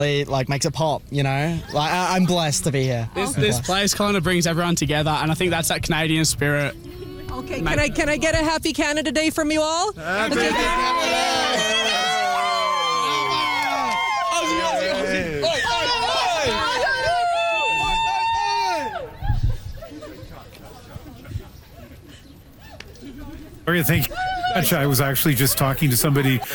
like makes it pop, you know? Like I'm blessed to be here. This place kind of brings everyone together, and I think that's that Canadian spirit. Okay, can I get a happy Canada Day from you all? Happy Okay. Okay, thank you. I was actually just talking to somebody